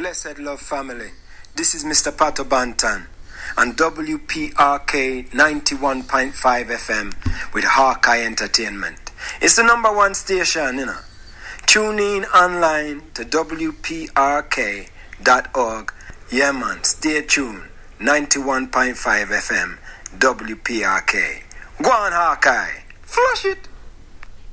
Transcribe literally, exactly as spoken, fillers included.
Blessed love family. This is Mister Pato Bantan on W P R K ninety-one point five F M with Hawkeye Entertainment. It's the number one station, you know. Tune in online to W P R K dot org. Yeah, man, stay tuned. ninety-one point five F M, W P R K. Go on, Hawkeye. Flush it.